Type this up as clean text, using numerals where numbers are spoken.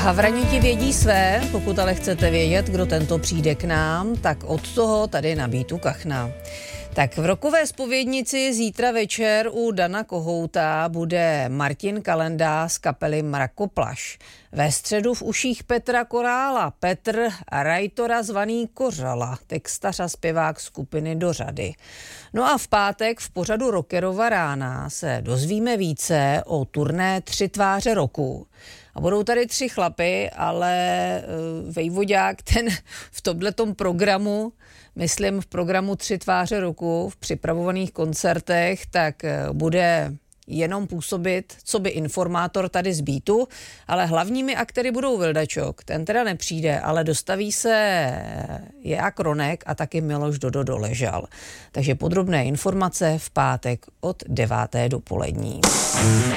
Havraníti vědí své, pokud ale chcete vědět, kdo tento přijde k nám, tak od toho tady nabítu kachna. Tak v rokové zpovědnici zítra večer u Dana Kohouta bude Martin Kalenda z kapely Mrakoplaš. Ve středu v uších Petra Korála Petr Rajtora zvaný Kořala, textař a zpěvák skupiny Do řady. No a v pátek v pořadu Rockerova rána se dozvíme více o turné Tři tváře roku. A budou tady 3 chlapy, ale Vejvodák ten v tomhletom programu, myslím v programu Tři tváře roku, v připravovaných koncertech, tak bude jenom působit coby informátor tady z Beatu, ale hlavními aktéry budou Vildačok, ten teda nepřijde, ale dostaví se Jea Kronek a taky Miloš Dodo Doležal. Takže podrobné informace v pátek od 9. dopolední.